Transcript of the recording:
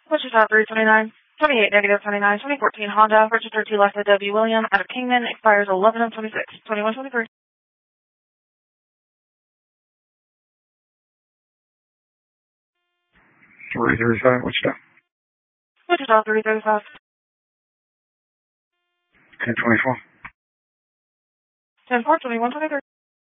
Wichita 329, 28 negative 29, 2014 Honda, registered to Lisa W. William out of Kingman, expires 11/26, 2123. 335, Wichita. Wichita 335. 1024. 10-4, 2123.